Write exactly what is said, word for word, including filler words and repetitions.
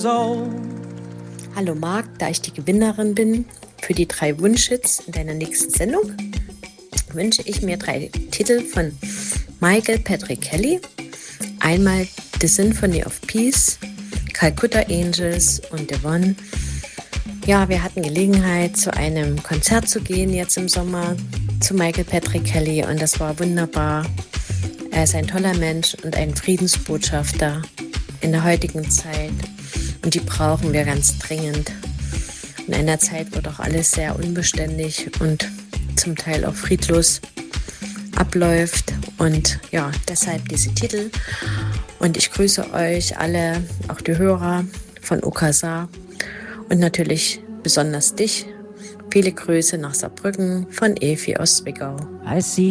years old. Hallo Marc, da ich die Gewinnerin bin für die drei Wunschhits in deiner nächsten Sendung, wünsche ich mir drei Titel von Michael Patrick Kelly. Einmal The Symphony of Peace, Calcutta Angels und The One. Ja, wir hatten Gelegenheit, zu einem Konzert zu gehen jetzt im Sommer zu Michael Patrick Kelly und das war wunderbar. Er ist ein toller Mensch und ein Friedensbotschafter in der heutigen Zeit und die brauchen wir ganz dringend. In einer Zeit, wo doch alles sehr unbeständig und zum Teil auch friedlos abläuft und ja, deshalb diese Titel. Und ich grüße euch alle, auch die Hörer von Okasa und natürlich besonders dich. Viele Grüße nach Saarbrücken von Evi aus Zwickau. I see